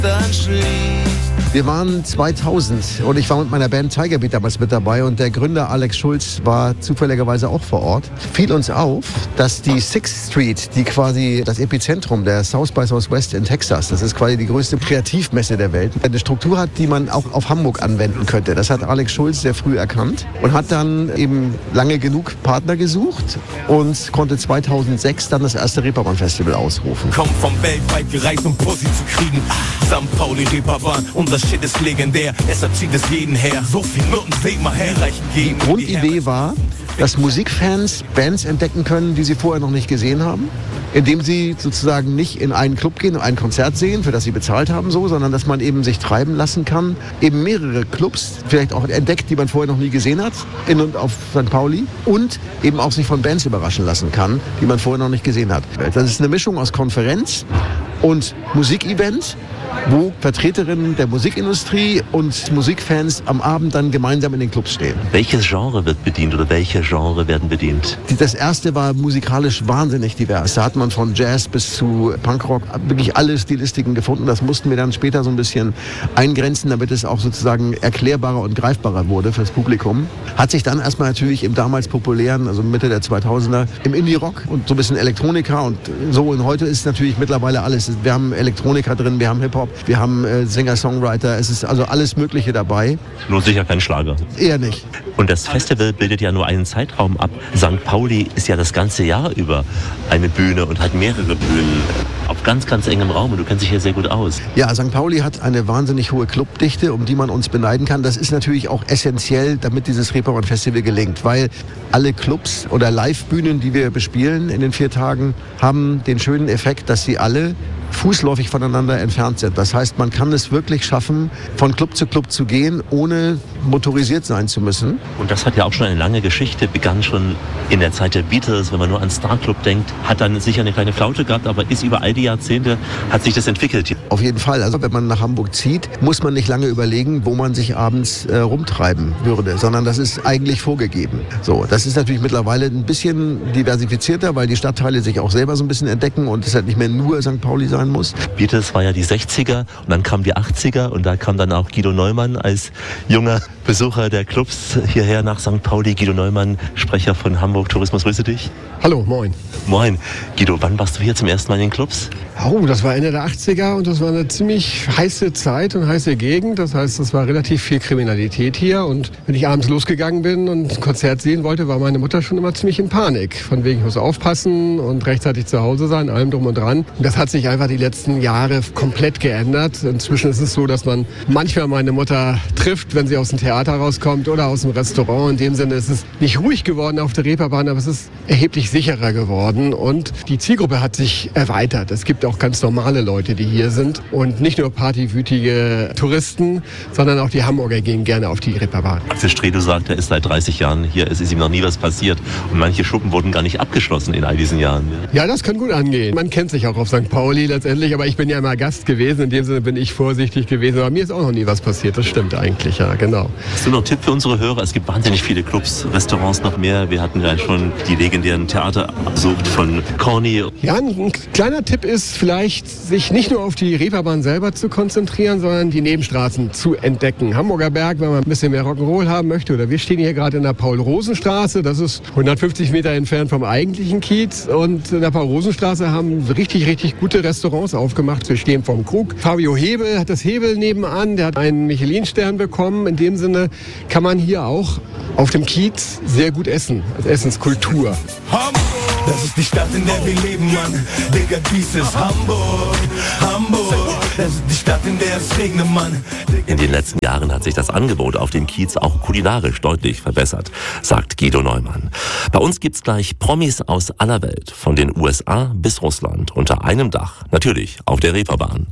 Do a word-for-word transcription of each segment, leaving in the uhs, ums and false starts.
dann schließt. Wir waren zweitausend und ich war mit meiner Band Tiger Beat damals mit dabei und der Gründer Alex Schulz war zufälligerweise auch vor Ort. Fiel uns auf, dass die Sixth Street, die quasi das Epizentrum der South by Southwest in Texas, das ist quasi die größte Kreativmesse der Welt, eine Struktur hat, die man auch auf Hamburg anwenden könnte. Das hat Alex Schulz sehr früh erkannt und hat dann eben lange genug Partner gesucht und konnte zweitausendsechs dann das erste Reeperbahn Festival ausrufen. Komm vom weltweit gereist, um Pussy zu kriegen. Sankt Pauli, Reeperbahn, unser Shit ist legendär. Deshalb zieht es jeden her. So viel Noten, seht mal her. Die Grundidee war, dass Musikfans Bands entdecken können, die sie vorher noch nicht gesehen haben, indem sie sozusagen nicht in einen Club gehen und ein Konzert sehen, für das sie bezahlt haben, so, sondern dass man eben sich treiben lassen kann, eben mehrere Clubs vielleicht auch entdeckt, die man vorher noch nie gesehen hat, in und auf Sankt Pauli, und eben auch sich von Bands überraschen lassen kann, die man vorher noch nicht gesehen hat. Das ist eine Mischung aus Konferenz und Musikevent, wo Vertreterinnen der Musikindustrie und Musikfans am Abend dann gemeinsam in den Clubs stehen. Welches Genre wird bedient oder welche Genre werden bedient? Das erste war musikalisch wahnsinnig divers. Da hat man von Jazz bis zu Punkrock wirklich alle Stilistiken gefunden. Das mussten wir dann später so ein bisschen eingrenzen, damit es auch sozusagen erklärbarer und greifbarer wurde fürs Publikum. Hat sich dann erstmal natürlich im damals populären, also Mitte der zweitausender, im Indie-Rock und so ein bisschen Elektronika und so. Und heute ist natürlich mittlerweile alles. Wir haben Elektronika drin, wir haben Hip-Hop, wir haben äh, Singer-Songwriter, es ist also alles Mögliche dabei. Nur sicher kein Schlager. Eher nicht. Und das Festival bildet ja nur einen Zeitraum ab. Sankt Pauli ist ja das ganze Jahr über eine Bühne und hat mehrere Bühnen auf ganz, ganz engem Raum. Und du kennst dich hier sehr gut aus. Ja, Sankt Pauli hat eine wahnsinnig hohe Clubdichte, um die man uns beneiden kann. Das ist natürlich auch essentiell, damit dieses Reeperbahn Festival gelingt, weil alle Clubs oder Live-Bühnen, die wir bespielen in den vier Tagen, haben den schönen Effekt, dass sie alle fußläufig voneinander entfernt sind. Das heißt, man kann es wirklich schaffen, von Club zu Club zu gehen, ohne motorisiert sein zu müssen. Und das hat ja auch schon eine lange Geschichte, begann schon in der Zeit der Beatles, wenn man nur an Star Club denkt, hat dann sicher eine kleine Flaute gehabt, aber ist über all die Jahrzehnte, hat sich das entwickelt. Auf jeden Fall. Also wenn man nach Hamburg zieht, muss man nicht lange überlegen, wo man sich abends äh, rumtreiben würde, sondern das ist eigentlich vorgegeben. So, das ist natürlich mittlerweile ein bisschen diversifizierter, weil die Stadtteile sich auch selber so ein bisschen entdecken und es halt nicht mehr nur Sankt Pauli sein muss. Beatles war ja die sechziger und dann kamen die achtziger und da kam dann auch Guido Neumann als junger Besucher der Clubs hierher nach Sankt Pauli. Guido Neumann, Sprecher von Hamburg Tourismus, grüße dich. Hallo, moin. Moin. Guido, wann warst du hier zum ersten Mal in den Clubs? Oh, das war Ende der achtziger und das war eine ziemlich heiße Zeit und heiße Gegend. Das heißt, es war relativ viel Kriminalität hier und wenn ich abends losgegangen bin und ein Konzert sehen wollte, war meine Mutter schon immer ziemlich in Panik. Von wegen, ich muss aufpassen und rechtzeitig zu Hause sein, allem drum und dran. Und das hat sich einfach die letzten Jahre komplett geändert. Inzwischen ist es so, dass man manchmal meine Mutter trifft, wenn sie aus dem Theater rauskommt oder aus dem Restaurant. In dem Sinne ist es nicht ruhig geworden auf der Reeperbahn, aber es ist erheblich sicherer geworden und die Zielgruppe hat sich erweitert. Es gibt auch ganz normale Leute, die hier sind und nicht nur partywütige Touristen, sondern auch die Hamburger gehen gerne auf die Reeperbahn. Axel Stredow sagt, er ist seit dreißig Jahren hier, es ist ihm noch nie was passiert und manche Schuppen wurden gar nicht abgeschlossen in all diesen Jahren. Ja, das kann gut angehen. Man kennt sich auch auf Sankt Pauli letztendlich, aber ich bin ja immer Gast gewesen, in dem Sinne bin ich vorsichtig gewesen, aber mir ist auch noch nie was passiert, das stimmt eigentlich, ja, genau. Hast du noch einen Tipp für unsere Hörer? Es gibt wahnsinnig viele Clubs, Restaurants noch mehr, wir hatten ja schon die legendären Theater besucht von Corny. Ja, ein kleiner Tipp ist vielleicht, sich nicht nur auf die Reeperbahn selber zu konzentrieren, sondern die Nebenstraßen zu entdecken. Hamburger Berg, wenn man ein bisschen mehr Rock'n'Roll haben möchte, oder wir stehen hier gerade in der Paul-Rosen-Straße, das ist hundertfünfzig Meter entfernt vom eigentlichen Kiez und in der Paul-Rosen-Straße haben richtig, richtig gute Restaurants aufgemacht. Wir stehen vom Krug. Fabio Hebel hat das Hebel nebenan, der hat einen Michelin-Stern bekommen. In dem Sinne kann man hier auch auf dem Kiez sehr gut essen, als Essenskultur. Hamburg, das ist die Stadt, in der wir leben, Mann. Digga, dies ist Hamburg, Hamburg, das ist die Stadt, in der es regnet, Mann. In den letzten Jahren hat sich das Angebot auf dem Kiez auch kulinarisch deutlich verbessert, sagt Guido Neumann. Bei uns gibt's gleich Promis aus aller Welt, von den U S A bis Russland, unter einem Dach, natürlich auf der Reeperbahn.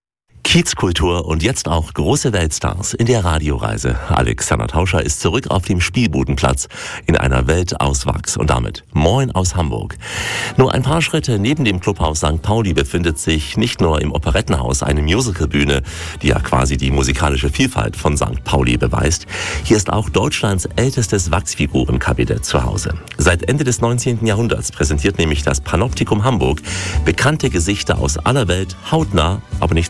Kiezkultur und jetzt auch große Weltstars in der Radioreise. Alexander Tauscher ist zurück auf dem Spielbudenplatz in einer Welt aus Wachs. Und damit Moin aus Hamburg. Nur ein paar Schritte neben dem Clubhaus Sankt Pauli befindet sich nicht nur im Operettenhaus eine Musicalbühne, die ja quasi die musikalische Vielfalt von Sankt Pauli beweist. Hier ist auch Deutschlands ältestes Wachsfigurenkabinett zu Hause. Seit Ende des neunzehnten Jahrhunderts präsentiert nämlich das Panoptikum Hamburg bekannte Gesichter aus aller Welt hautnah, aber nicht zum Anfassen.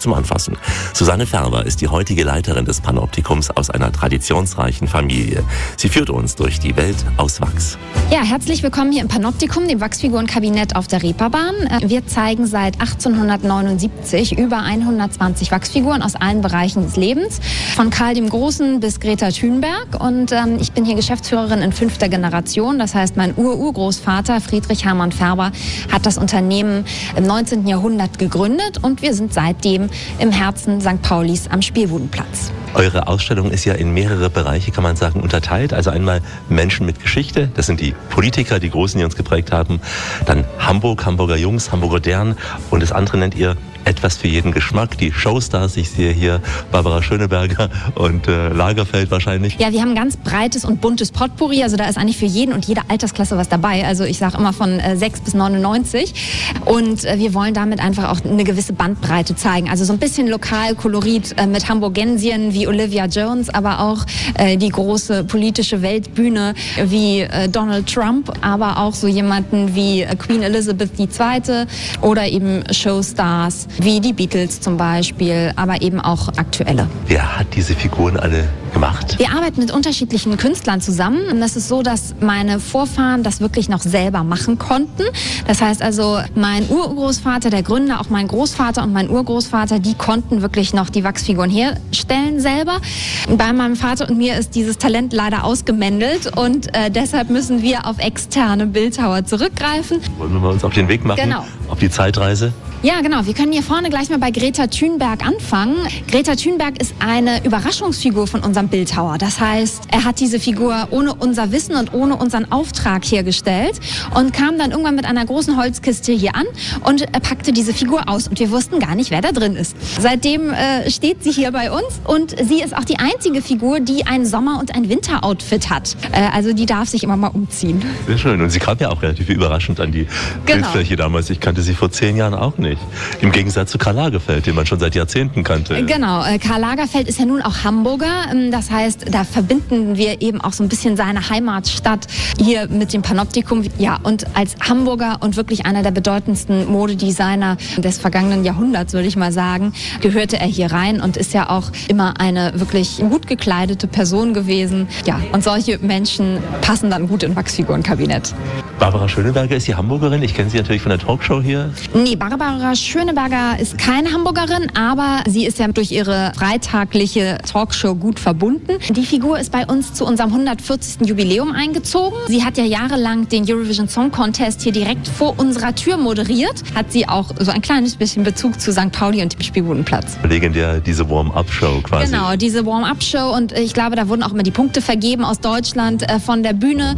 müssen. Susanne Färber ist die heutige Leiterin des Panoptikums aus einer traditionsreichen Familie. Sie führt uns durch die Welt aus Wachs. Ja, herzlich willkommen hier im Panoptikum, dem Wachsfigurenkabinett auf der Reeperbahn. Wir zeigen seit achtzehnhundertneunundsiebzig über hundertzwanzig Wachsfiguren aus allen Bereichen des Lebens, von Karl dem Großen bis Greta Thunberg. Und ähm, ich bin hier Geschäftsführerin in fünfter Generation. Das heißt, mein Ur-Urgroßvater Friedrich Hermann Färber hat das Unternehmen im neunzehnten Jahrhundert gegründet und wir sind seitdem im Herzen Sankt Paulis am Spielbudenplatz. Eure Ausstellung ist ja in mehrere Bereiche, kann man sagen, unterteilt. Also einmal Menschen mit Geschichte, das sind die Politiker, die Großen, die uns geprägt haben. Dann Hamburg, Hamburger Jungs, Hamburger Dern. Und das andere nennt ihr etwas für jeden Geschmack. Die Showstars, ich sehe hier Barbara Schöneberger und äh, Lagerfeld wahrscheinlich. Ja, wir haben ein ganz breites und buntes Potpourri. Also da ist eigentlich für jeden und jede Altersklasse was dabei. Also ich sage immer von äh, sechs bis neunundneunzig. Und äh, wir wollen damit einfach auch eine gewisse Bandbreite zeigen. Also so ein bisschen Lokalkolorit äh, mit Hamburgensien wie Olivia Jones, aber auch äh, die große politische Weltbühne wie äh, Donald Trump, aber auch so jemanden wie äh, Queen Elizabeth die Zweite oder eben Showstars wie die Beatles zum Beispiel, aber eben auch aktuelle. Wer hat diese Figuren alle gemacht? Wir arbeiten mit unterschiedlichen Künstlern zusammen. Und das ist so, dass meine Vorfahren das wirklich noch selber machen konnten. Das heißt also, mein Urgroßvater, der Gründer, auch mein Großvater und mein Urgroßvater, die konnten wirklich noch die Wachsfiguren herstellen selber. Bei meinem Vater und mir ist dieses Talent leider ausgemändelt und äh, deshalb müssen wir auf externe Bildhauer zurückgreifen. Wollen wir mal uns auf den Weg machen? Genau. Auf die Zeitreise? Ja, genau. Wir können hier vorne gleich mal bei Greta Thunberg anfangen. Greta Thunberg ist eine Überraschungsfigur von unserem Bildhauer. Das heißt, er hat diese Figur ohne unser Wissen und ohne unseren Auftrag hergestellt und kam dann irgendwann mit einer großen Holzkiste hier an und er packte diese Figur aus und wir wussten gar nicht, wer da drin ist. Seitdem äh, steht sie hier bei uns und sie ist auch die einzige Figur, die ein Sommer- und ein Winteroutfit hat. Äh, also die darf sich immer mal umziehen. Sehr schön. Und sie kam ja auch relativ überraschend an die Genau. Bildfläche damals. Ich kannte sie vor zehn Jahren auch nicht. Im Gegensatz zu Karl Lagerfeld, den man schon seit Jahrzehnten kannte. Genau, Karl Lagerfeld ist ja nun auch Hamburger. Das heißt, da verbinden wir eben auch so ein bisschen seine Heimatstadt hier mit dem Panoptikum. Ja, und als Hamburger und wirklich einer der bedeutendsten Modedesigner des vergangenen Jahrhunderts, würde ich mal sagen, gehörte er hier rein und ist ja auch immer eine wirklich gut gekleidete Person gewesen. Ja, und solche Menschen passen dann gut in Wachsfigurenkabinett. Barbara Schöneberger ist die Hamburgerin. Ich kenne sie natürlich von der Talkshow hier. Nee, Barbara Schöneberger ist keine Hamburgerin, aber sie ist ja durch ihre freitagliche Talkshow gut verbunden. Die Figur ist bei uns zu unserem hundertvierzigsten Jubiläum eingezogen. Sie hat ja jahrelang den Eurovision Song Contest hier direkt vor unserer Tür moderiert. Hat sie auch so ein kleines bisschen Bezug zu Sankt Pauli und dem Spielbudenplatz. Legendär, diese Warm-Up-Show quasi. Genau, diese Warm-Up-Show und ich glaube, da wurden auch immer die Punkte vergeben aus Deutschland äh, von der Bühne.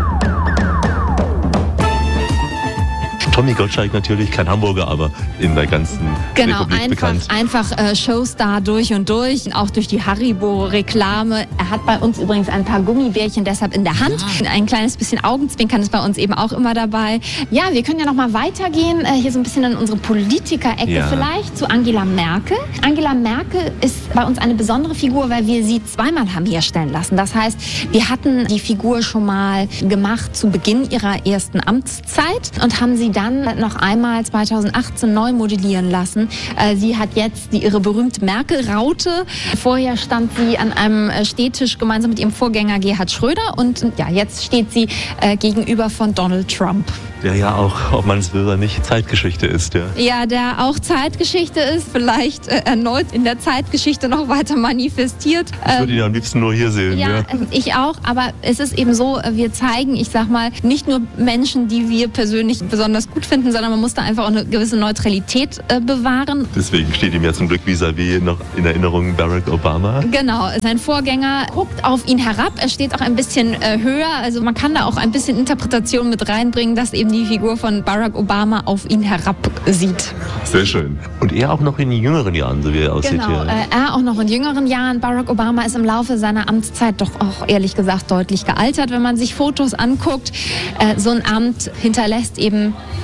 Tommy Gottschalk natürlich, kein Hamburger, aber in der ganzen genau, Republik einfach, bekannt. Einfach äh, Showstar durch und durch, auch durch die Haribo-Reklame. Er hat bei uns übrigens ein paar Gummibärchen deshalb in der Hand. Ja. Ein kleines bisschen Augenzwinkern ist bei uns eben auch immer dabei. Ja, wir können ja noch mal weitergehen, äh, hier so ein bisschen in unsere Politiker-Ecke ja. vielleicht, zu Angela Merkel. Angela Merkel ist bei uns eine besondere Figur, weil wir sie zweimal haben herstellen lassen. Das heißt, wir hatten die Figur schon mal gemacht zu Beginn ihrer ersten Amtszeit und haben sie dann noch einmal zweitausendachtzehn neu modellieren lassen. Sie hat jetzt die, ihre berühmte Merkel-Raute. Vorher stand sie an einem Stehtisch gemeinsam mit ihrem Vorgänger Gerhard Schröder und ja, jetzt steht sie äh, gegenüber von Donald Trump. Der ja auch, ob man es will oder nicht, Zeitgeschichte ist. Ja, ja der auch Zeitgeschichte ist, vielleicht äh, erneut in der Zeitgeschichte noch weiter manifestiert. Ich würde ihn ja am liebsten nur hier sehen. Ja, ja, ich auch, aber es ist eben so, wir zeigen, ich sag mal, nicht nur Menschen, die wir persönlich besonders gut finden, sondern man muss da einfach auch eine gewisse Neutralität äh, bewahren. Deswegen steht ihm ja zum Glück vis-à-vis noch in Erinnerung Barack Obama. Genau, sein Vorgänger guckt auf ihn herab, er steht auch ein bisschen äh, höher, also man kann da auch ein bisschen Interpretation mit reinbringen, dass eben die Figur von Barack Obama auf ihn herab sieht. Sehr schön. Und er auch noch in jüngeren Jahren, so wie er aussieht. Genau, hier. Äh, er auch noch in jüngeren Jahren. Barack Obama ist im Laufe seiner Amtszeit doch auch ehrlich gesagt deutlich gealtert, wenn man sich Fotos anguckt. Äh, so ein Amt hinterlässt eben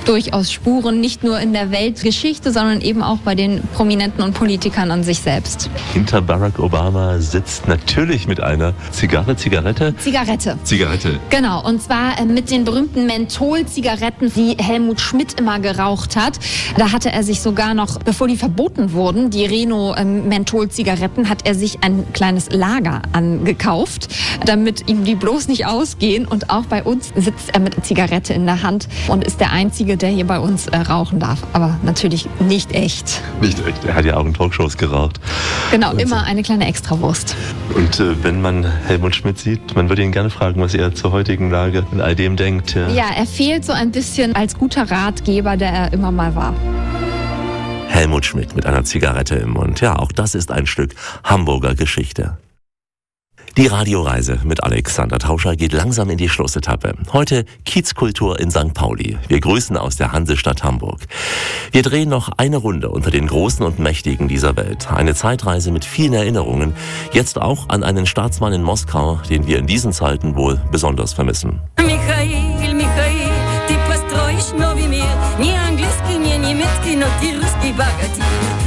durchaus Spuren, nicht nur in der Weltgeschichte, sondern eben auch bei den Prominenten und Politikern an sich selbst. Hinter Barack Obama sitzt natürlich mit einer Zigarre, Zigarette? Zigarette. Zigarette. Genau, und zwar äh, mit den berühmten Menthol-Zigaretten, die Helmut Schmidt immer geraucht hat. Da hatte er sich sogar noch, bevor die verboten wurden, die Reno-Menthol-Zigaretten, hat er sich ein kleines Lager angekauft, damit ihm die bloß nicht ausgehen. Und auch bei uns sitzt er mit einer Zigarette in der Hand und ist der Einzige, der hier bei uns äh, rauchen darf. Aber natürlich nicht echt. Nicht echt, er hat ja auch in Talkshows geraucht. Genau, und immer eine kleine Extrawurst. Und äh, wenn man Helmut Schmidt sieht, man würde ihn gerne fragen, was er zur heutigen Lage in all dem denkt. Ja, ja, er fehlt so ein bisschen als guter Ratgeber, der er immer mal war. Helmut Schmidt mit einer Zigarette im Mund. Ja, auch das ist ein Stück Hamburger Geschichte. Die Radioreise mit Alexander Tauscher geht langsam in die Schlussetappe. Heute Kiezkultur in Sankt Pauli. Wir grüßen aus der Hansestadt Hamburg. Wir drehen noch eine Runde unter den Großen und Mächtigen dieser Welt. Eine Zeitreise mit vielen Erinnerungen. Jetzt auch an einen Staatsmann in Moskau, den wir in diesen Zeiten wohl besonders vermissen. Michail, Michail, ty построишь новый мир. Не английский, не немецкий, но ты русский богатырь.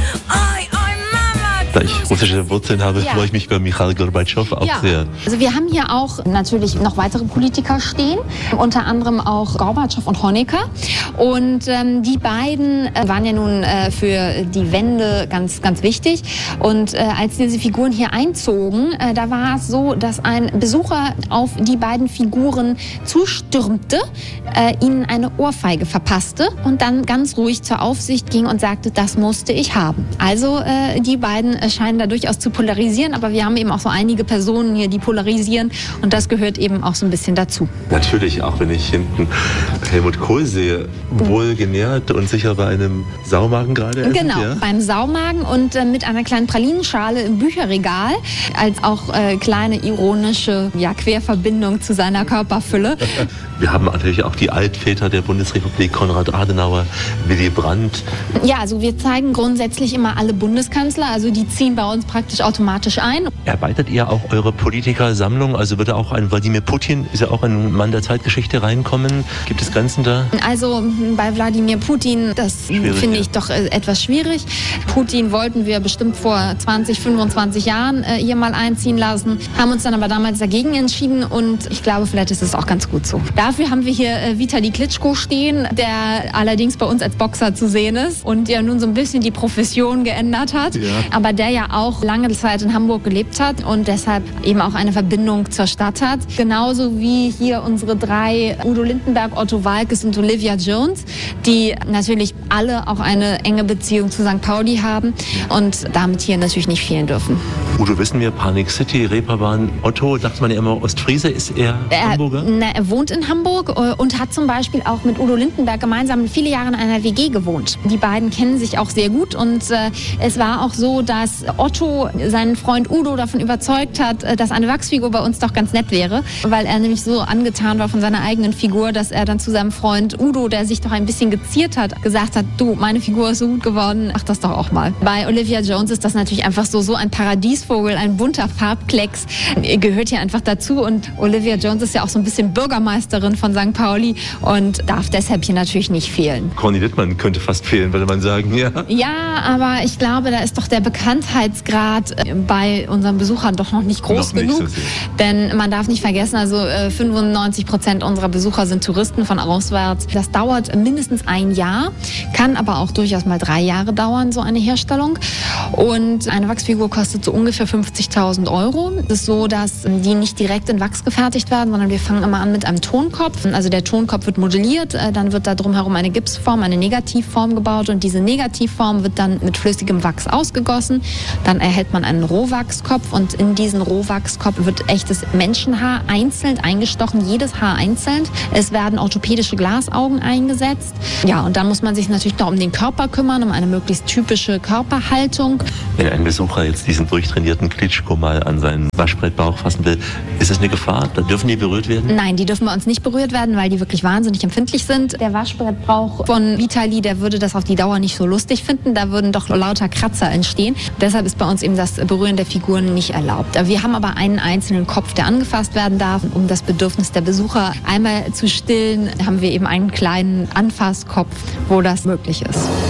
Ой, ой, Mama. Da ich russische Wurzeln habe, Ja. freue ich mich bei Michail Gorbatschow auch Ja, sehr. also wir haben hier auch natürlich noch weitere Politiker stehen, unter anderem auch Gorbatschow und Honecker. Und ähm, die beiden äh, waren ja nun äh, für die Wende ganz, ganz wichtig. Und äh, als diese Figuren hier einzogen, äh, da war es so, dass ein Besucher auf die beiden Figuren zustürmte, äh, ihnen eine Ohrfeige verpasste und dann ganz ruhig zur Aufsicht ging und sagte, das musste ich haben. Also äh, die beiden äh, scheinen da durchaus zu polarisieren, aber wir haben eben auch so einige Personen hier, die polarisieren und das gehört eben auch so ein bisschen dazu. Natürlich, auch wenn ich hinten Helmut Kohl sehe, wohl genährt und sicher bei einem Saumagen gerade essen. Genau, Ja? beim Saumagen und äh, mit einer kleinen Pralinenschale im Bücherregal, als auch äh, kleine ironische ja, Querverbindung zu seiner Körperfülle. Wir haben natürlich auch die Altväter der Bundesrepublik, Konrad Adenauer, Willy Brandt. Ja, also wir zeigen grundsätzlich immer alle Bundeskanzler, also die ziehen bei uns praktisch automatisch ein. Erweitert ihr auch eure Politikersammlung? Also würde auch ein Wladimir Putin, ist ja auch ein Mann der Zeitgeschichte, reinkommen? Gibt es Grenzen da? Also bei Wladimir Putin, das Schwierig, finde ja. ich doch äh, etwas schwierig. Putin wollten wir bestimmt vor zwanzig, fünfundzwanzig Jahren äh, hier mal einziehen lassen, haben uns dann aber damals dagegen entschieden und ich glaube, vielleicht ist es auch ganz gut so. Dafür haben wir hier äh, Vitali Klitschko stehen, der allerdings bei uns als Boxer zu sehen ist und der nun so ein bisschen die Profession geändert hat, Ja. aber der ja auch lange Zeit in Hamburg gelebt hat und deshalb eben auch eine Verbindung zur Stadt hat. Genauso wie hier unsere drei, Udo Lindenberg, Otto Waalkes und Olivia Jones, die natürlich alle auch eine enge Beziehung zu Sankt Pauli haben und damit hier natürlich nicht fehlen dürfen. Udo wissen wir, Panik City, Reeperbahn, Otto, sagt man ja immer, Ostfriese, ist er Er, Hamburger? na, er wohnt in Hamburg äh, und hat zum Beispiel auch mit Udo Lindenberg gemeinsam viele Jahre in einer W G gewohnt. Die beiden kennen sich auch sehr gut und äh, es war auch so, dass Otto seinen Freund Udo davon überzeugt hat, äh, dass eine Wachsfigur bei uns doch ganz nett wäre, weil er nämlich so angetan war von seiner eigenen Figur, dass er dann zu seinem Freund Udo, der sich doch ein bisschen geziert hat, gesagt hat, du, meine Figur ist so gut geworden, mach das doch auch mal. Bei Olivia Jones ist das natürlich einfach so, so ein Paradiesvogel, ein bunter Farbklecks, äh, gehört hier einfach dazu und Olivia Jones ist ja auch so ein bisschen Bürgermeisterin von Sankt Pauli und darf deshalb hier natürlich nicht fehlen. Conny Littmann könnte fast fehlen, würde man sagen, ja. Ja, aber ich glaube, da ist doch der Bekanntheitsgrad äh, bei unseren Besuchern doch noch nicht groß Noch nicht genug. so sehr. Denn man darf nicht vergessen, also äh, fünfundneunzig Prozent unserer Besucher sind Touristen von auswärts. Das dauert mindestens ein Jahr, kann aber auch durchaus mal drei Jahre dauern, so eine Herstellung. Und eine Wachsfigur kostet so ungefähr fünfzigtausend Euro. Es ist so, dass die nicht direkt in Wachs gefertigt werden, sondern wir fangen immer an mit einem Tonkopf. Also der Tonkopf wird modelliert, äh, dann wird da drumherum eine Gipsform, eine Negativform gebaut und diese Negativform wird dann mit flüssigem Wachs ausgegossen. Dann erhält man einen Rohwachskopf und in diesen Rohwachskopf wird echtes Menschenhaar einzeln eingestochen, jedes Haar einzeln. Es werden orthopädische Glasaugen eingesetzt. Ja, und dann muss man sich natürlich noch um den Körper kümmern, um eine möglichst typische Körperhaltung. Wenn ein Besucher jetzt diesen durchtrainierten Klitschko mal an seinen Waschbrettbauch fassen will, ist das eine Gefahr? Da dürfen die berührt werden? Nein, die dürfen bei uns nicht berührt werden, weil die wirklich wahnsinnig empfindlich sind. Der Waschbrettbauch von Vitali, der würde das auf die Dauer nicht so lustig finden. Da würden doch lauter Kratzer entstehen. Deshalb ist bei uns eben das Berühren der Figuren nicht erlaubt. Wir haben aber einen einzelnen Kopf, der angefasst werden darf. Um das Bedürfnis der Besucher einmal zu stillen, haben wir eben einen kleinen Anfasskopf, wo das möglich ist.